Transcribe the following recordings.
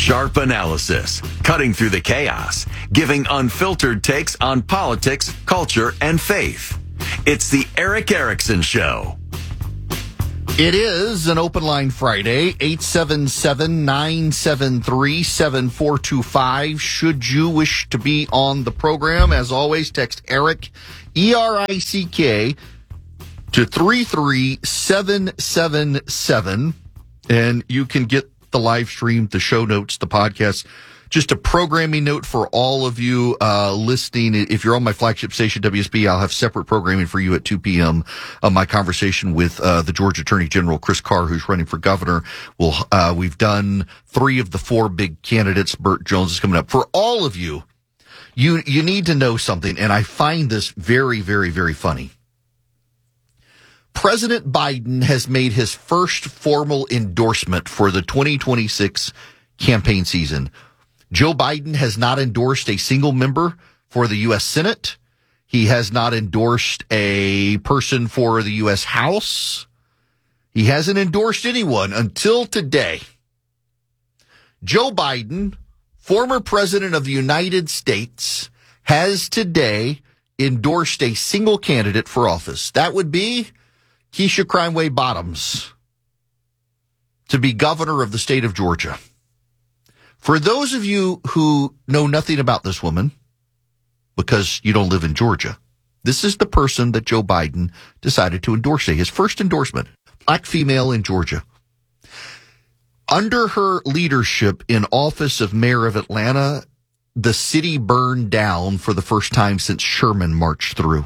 Sharp analysis, cutting through the chaos, giving unfiltered takes on politics, culture, and faith. It's the Erick Erickson Show. It is an open line Friday, 877-973-7425. Should you wish to be on the program, as always, text Erick, E-R-I-C-K, to 33777, and you can get the live stream, the show notes, the podcast. Just a programming note for all of you listening. If you're on my flagship station, WSB, I'll have separate programming for you at 2 p.m. My conversation with the Georgia Attorney General, Chris Carr, who's running for governor. We've done 3 of the 4 big candidates. Burt Jones is coming up. For all of you, you need to know something, and I find this very, very, very funny. President Biden has made his first formal endorsement for the 2026 campaign season. Joe Biden has not endorsed a single member for the U.S. Senate. He has not endorsed a person for the U.S. House. He hasn't endorsed anyone until today. Joe Biden, former president of the United States, has today endorsed a single candidate for office. That would be Keisha Crimeway Bottoms to be governor of the state of Georgia. For those of you who know nothing about this woman, because you don't live in Georgia, this is the person that Joe Biden decided to endorse. His first endorsement, black female in Georgia. Under her leadership in office of mayor of Atlanta, the city burned down for the first time since Sherman marched through.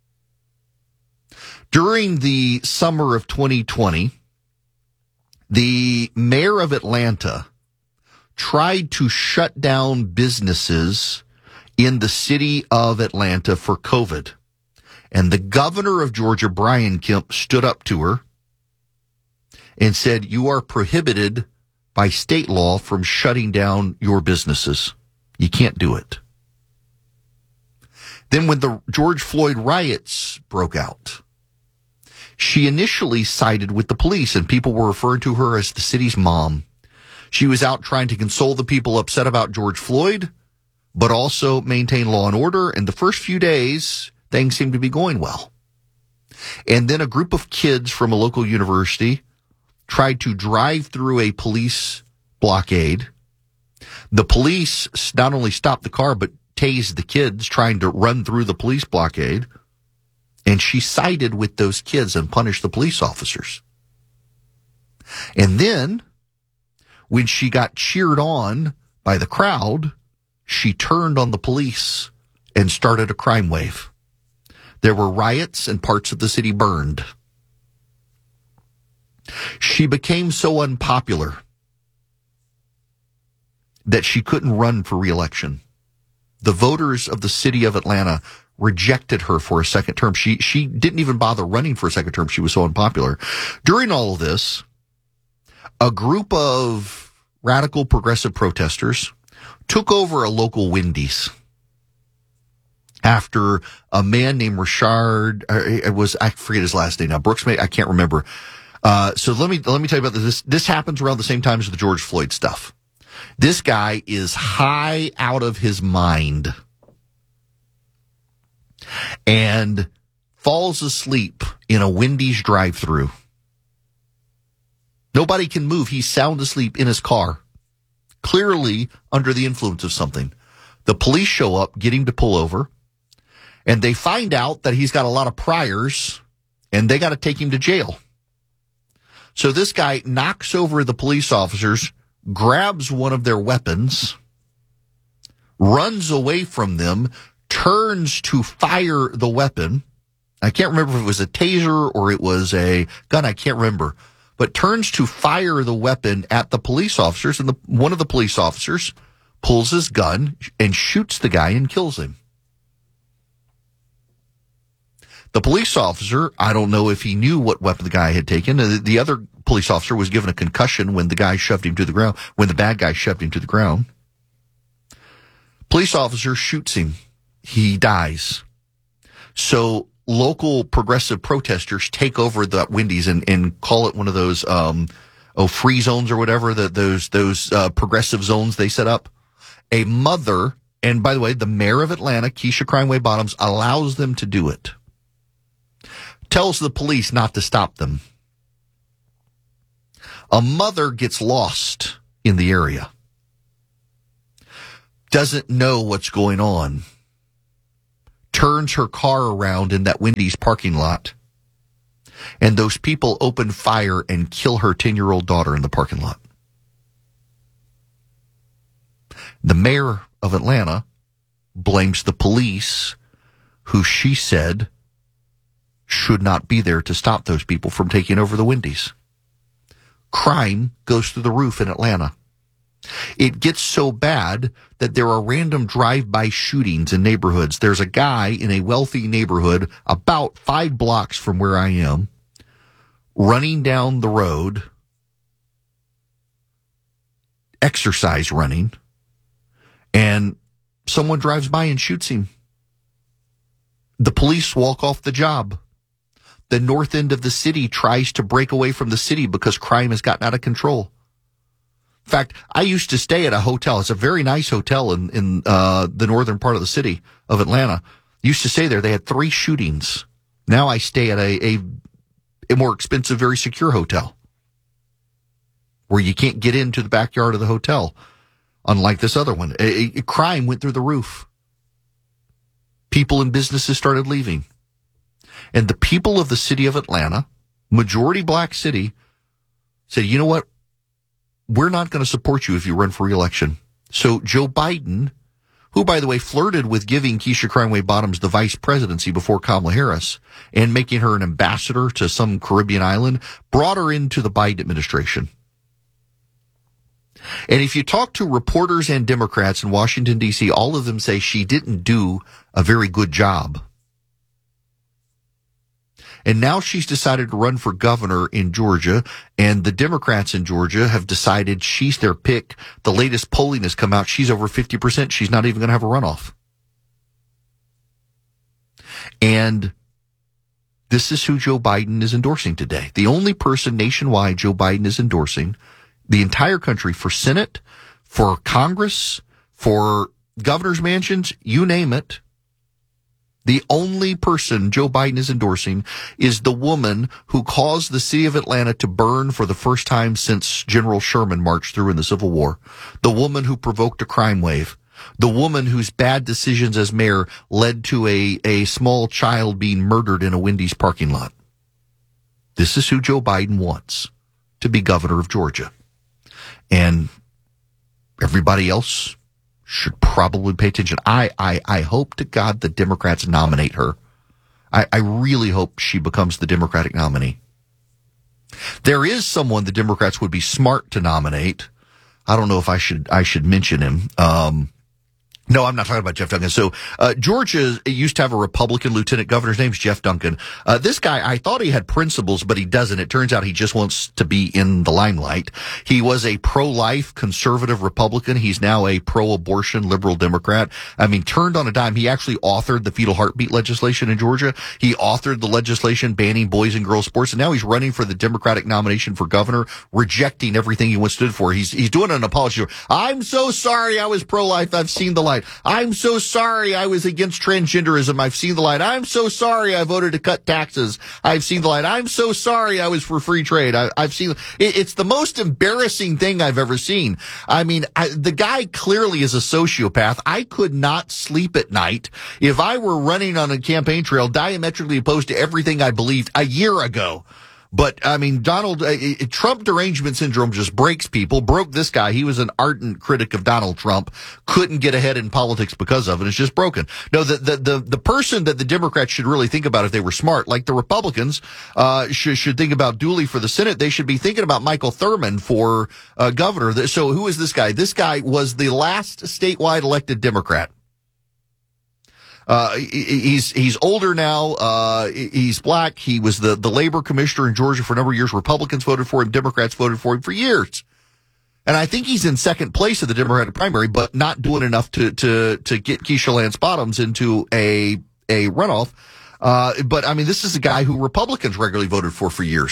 During the summer of 2020, the mayor of Atlanta tried to shut down businesses in the city of Atlanta for COVID. And the governor of Georgia, Brian Kemp, stood up to her and said, "You are prohibited by state law from shutting down your businesses. You can't do it." Then when the George Floyd riots broke out, she initially sided with the police, and people were referring to her as the city's mom. She was out trying to console the people upset about George Floyd, but also maintain law and order. And the first few days, things seemed to be going well. And then a group of kids from a local university tried to drive through a police blockade. The police not only stopped the car, but tased the kids trying to run through the police blockade. And she sided with those kids and punished the police officers. And then, when she got cheered on by the crowd, she turned on the police and started a crime wave. There were riots and parts of the city burned. She became so unpopular that she couldn't run for re-election. The voters of the city of Atlanta rejected her for a second term. She didn't even bother running for a second term. She was so unpopular. During all of this, a group of radical progressive protesters took over a local Wendy's after a man named Rashard, I forget his last name now, Brooks, I can't remember. So let me tell you about this. This happens around the same time as the George Floyd stuff. This guy is high out of his mind and falls asleep in a Wendy's drive-thru. Nobody can move. He's sound asleep in his car, clearly under the influence of something. The police show up, get him to pull over, and they find out that he's got a lot of priors, and they got to take him to jail. So this guy knocks over the police officers, grabs one of their weapons, runs away from them, turns to fire the weapon. I can't remember if it was a taser or it was a gun. I can't remember. But turns to fire the weapon at the police officers, and one of the police officers pulls his gun and shoots the guy and kills him. The police officer, I don't know if he knew what weapon the guy had taken. The other police officer was given a concussion when the guy shoved him to the ground, when the bad guy shoved him to the ground. Police officer shoots him. He dies. So local progressive protesters take over the Wendy's and call it one of those free zones or whatever, those progressive zones they set up. A mother, and by the way, the mayor of Atlanta, Keisha Crimeway Bottoms, allows them to do it. Tells the police not to stop them. A mother gets lost in the area. Doesn't know what's going on. Turns her car around in that Wendy's parking lot. And those people open fire and kill her 10-year-old daughter in the parking lot. The mayor of Atlanta blames the police, who she said should not be there to stop those people from taking over the Wendy's. Crime goes through the roof in Atlanta. It gets so bad that there are random drive-by shootings in neighborhoods. There's a guy in a wealthy neighborhood about 5 blocks from where I am, running down the road, exercise running, and someone drives by and shoots him. The police walk off the job. The north end of the city tries to break away from the city because crime has gotten out of control. In fact, I used to stay at a hotel. It's a very nice hotel in the northern part of the city of Atlanta. Used to stay there. They had 3 shootings. Now I stay at a more expensive, very secure hotel where you can't get into the backyard of the hotel, unlike this other one. Crime went through the roof. People and businesses started leaving. And the people of the city of Atlanta, majority black city, said, you know what? We're not going to support you if you run for re-election. So Joe Biden, who, by the way, flirted with giving Keisha Crimeway Bottoms the vice presidency before Kamala Harris and making her an ambassador to some Caribbean island, brought her into the Biden administration. And if you talk to reporters and Democrats in Washington, D.C., all of them say she didn't do a very good job. And now she's decided to run for governor in Georgia, and the Democrats in Georgia have decided she's their pick. The latest polling has come out. She's over 50%. She's not even going to have a runoff. And this is who Joe Biden is endorsing today. The only person nationwide Joe Biden is endorsing, the entire country, for Senate, for Congress, for governor's mansions, you name it. The only person Joe Biden is endorsing is the woman who caused the city of Atlanta to burn for the first time since General Sherman marched through in the Civil War. The woman who provoked a crime wave. The woman whose bad decisions as mayor led to a small child being murdered in a Wendy's parking lot. This is who Joe Biden wants to be governor of Georgia. And everybody else should probably pay attention. I hope to God the Democrats nominate her. I really hope she becomes the Democratic nominee. There is someone the Democrats would be smart to nominate. I don't know if I should mention him. No, I'm not talking about Jeff Duncan. So, Georgia used to have a Republican lieutenant governor. His name's Jeff Duncan. This guy, I thought he had principles, but he doesn't. It turns out he just wants to be in the limelight. He was a pro-life conservative Republican. He's now a pro-abortion liberal Democrat. I mean, turned on a dime. He actually authored the fetal heartbeat legislation in Georgia. He authored the legislation banning boys and girls sports. And now he's running for the Democratic nomination for governor, rejecting everything he once stood for. He's doing an apology. I'm so sorry I was pro-life. I've seen the light. I'm so sorry I was against transgenderism. I've seen the light. I'm so sorry I voted to cut taxes. I've seen the light. I'm so sorry I was for free trade. I've seen it's the most embarrassing thing I've ever seen. I mean, the guy clearly is a sociopath. I could not sleep at night if I were running on a campaign trail diametrically opposed to everything I believed a year ago. But, I mean, Trump derangement syndrome just breaks people. Broke this guy. He was an ardent critic of Donald Trump. Couldn't get ahead in politics because of it. It's just broken. No, the person that the Democrats should really think about if they were smart, like the Republicans, should think about Dooley for the Senate. They should be thinking about Michael Thurmond for, governor. So who is this guy? This guy was the last statewide elected Democrat. He's older now. He's black. He was the labor commissioner in Georgia for a number of years. Republicans voted for him. Democrats voted for him for years. And I think he's in second place of the Democratic primary, but not doing enough to get Keisha Lance Bottoms into a runoff. But I mean, this is a guy who Republicans regularly voted for years.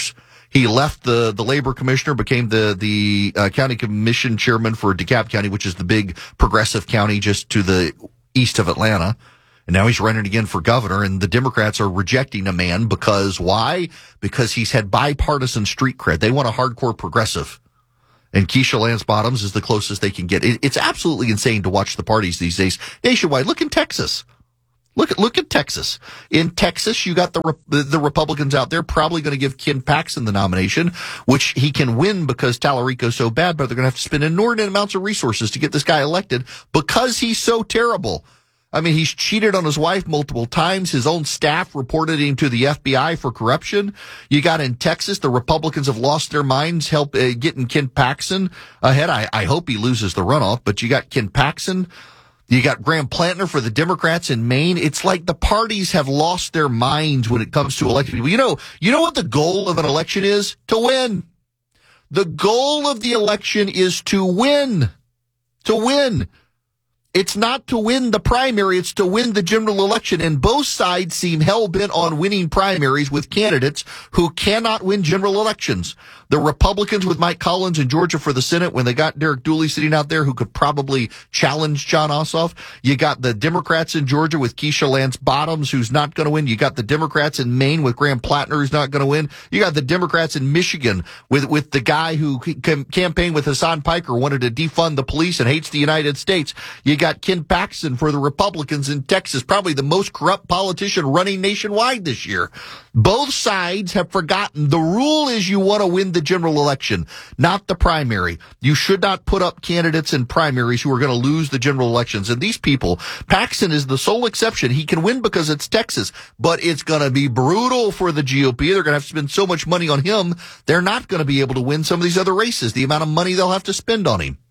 He left the labor commissioner, became the county commission chairman for DeKalb County, which is the big progressive county just to the east of Atlanta. And now he's running again for governor, and the Democrats are rejecting a man because why? Because he's had bipartisan street cred. They want a hardcore progressive. And Keisha Lance Bottoms is the closest they can get. It's absolutely insane to watch the parties these days nationwide. Look in Texas. Look at Texas. In Texas, you got the Republicans out there probably going to give Ken Paxton the nomination, which he can win because Tallarico's so bad, but they're going to have to spend inordinate amounts of resources to get this guy elected because he's so terrible. I mean, he's cheated on his wife multiple times. His own staff reported him to the FBI for corruption. You got in Texas, the Republicans have lost their minds getting Ken Paxton ahead. I hope he loses the runoff, but you got Ken Paxton. You got Graham Plantner for the Democrats in Maine. It's like the parties have lost their minds when it comes to electing people. You know what the goal of an election is? To win. The goal of the election is to win. To win. It's not to win the primary, it's to win the general election. And both sides seem hell-bent on winning primaries with candidates who cannot win general elections. The Republicans with Mike Collins in Georgia for the Senate, when they got Derek Dooley sitting out there who could probably challenge Jon Ossoff. You got the Democrats in Georgia with Keisha Lance Bottoms, who's not going to win. You got the Democrats in Maine with Graham Plantner, who's not going to win. You got the Democrats in Michigan with the guy who campaigned with Hassan Piker, wanted to defund the police and hates the United States. You got Ken Paxton for the Republicans in Texas, probably the most corrupt politician running nationwide this year. Both sides have forgotten the rule is you want to win the general election, not the primary. You should not put up candidates in primaries who are going to lose the general elections. And these people, Paxton is the sole exception. He can win because it's Texas, but it's going to be brutal for the GOP. They're going to have to spend so much money on him. They're not going to be able to win some of these other races, the amount of money they'll have to spend on him.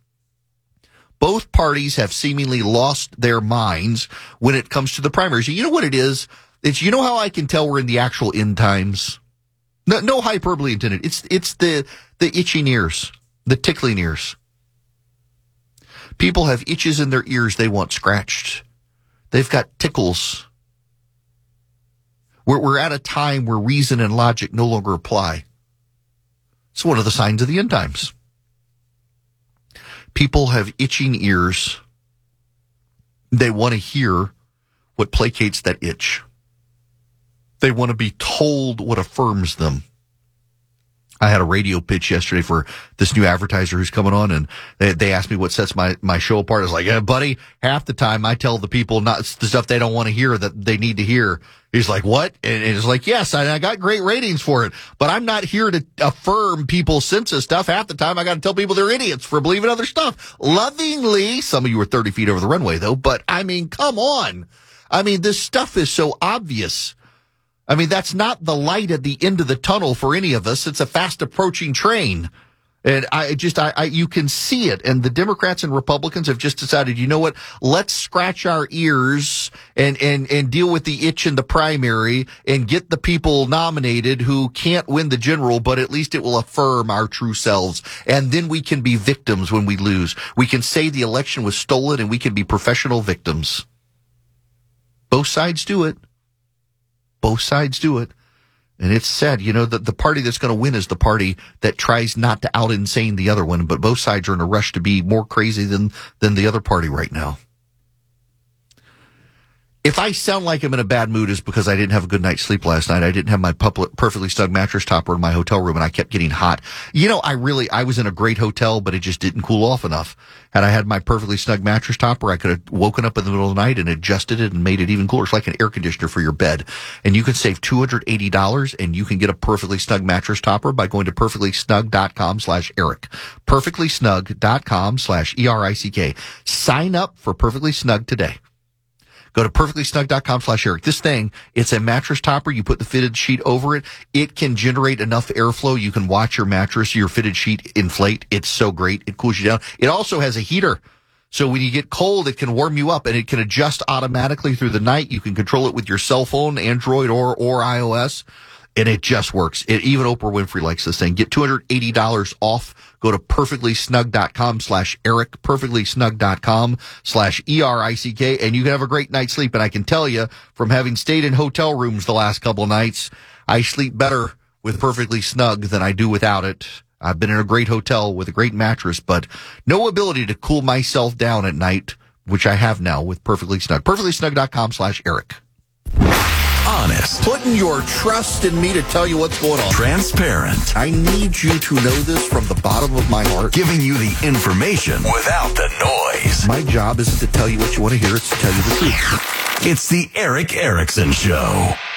Both parties have seemingly lost their minds when it comes to the primaries. You know what it is? You know how I can tell we're in the actual end times? No hyperbole intended. It's the itching ears, the tickling ears. People have itches in their ears they want scratched. They've got tickles. We're at a time where reason and logic no longer apply. It's one of the signs of the end times. People have itching ears. They want to hear what placates that itch. They want to be told what affirms them. I had a radio pitch yesterday for this new advertiser who's coming on, and they asked me what sets my show apart. I was like, yeah, buddy, half the time I tell the people not the stuff they don't want to hear that they need to hear. He's like, what? And it's like, yes, I got great ratings for it, but I'm not here to affirm people's sense of stuff. Half the time I got to tell people they're idiots for believing other stuff. Lovingly, some of you were 30 feet over the runway, though, but I mean, come on. I mean, this stuff is so obvious. I mean, that's not the light at the end of the tunnel for any of us. It's a fast approaching train. And you can see it. And the Democrats and Republicans have just decided, you know what? Let's scratch our ears and deal with the itch in the primary and get the people nominated who can't win the general, but at least it will affirm our true selves. And then we can be victims when we lose. We can say the election was stolen and we can be professional victims. Both sides do it. Both sides do it. And it's sad, you know, that the party that's going to win is the party that tries not to out-insane the other one, but both sides are in a rush to be more crazy than the other party right now. If I sound like I'm in a bad mood, it's because I didn't have a good night's sleep last night. I didn't have my perfectly snug mattress topper in my hotel room, and I kept getting hot. You know, I was in a great hotel, but it just didn't cool off enough. Had I had my perfectly snug mattress topper, I could have woken up in the middle of the night and adjusted it and made it even cooler. It's like an air conditioner for your bed. And you can save $280, and you can get a perfectly snug mattress topper by going to perfectlysnug.com/Eric. perfectlysnug.com/ERICK. Sign up for Perfectly Snug today. Go to perfectlysnug.com/Eric. This thing, it's a mattress topper. You put the fitted sheet over it. It can generate enough airflow. You can watch your mattress, your fitted sheet inflate. It's so great. It cools you down. It also has a heater. So when you get cold, it can warm you up, and it can adjust automatically through the night. You can control it with your cell phone, Android or iOS. And it just works. Even Oprah Winfrey likes this thing. Get $280 off. Go to perfectlysnug.com/Eric, perfectlysnug.com/ERICK, and you can have a great night's sleep. And I can tell you, from having stayed in hotel rooms the last couple of nights, I sleep better with Perfectly Snug than I do without it. I've been in a great hotel with a great mattress, but no ability to cool myself down at night, which I have now with Perfectly Snug. PerfectlySnug.com/Eric. Honest. Putting your trust in me to tell you what's going on. Transparent. I need you to know this from the bottom of my heart. Giving you the information without the noise. My job isn't to tell you what you want to hear, it's to tell you the truth. It's the Eric Erickson Show.